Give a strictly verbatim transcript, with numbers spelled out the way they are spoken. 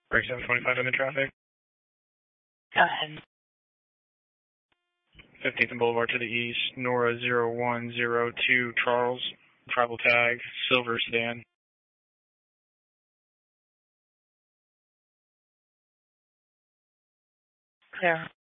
Break seven twenty-five in the traffic. Go ahead. fifteenth and Boulevard to the east, Nora zero one zero two Charles, tribal tag, silver sedan. Clear.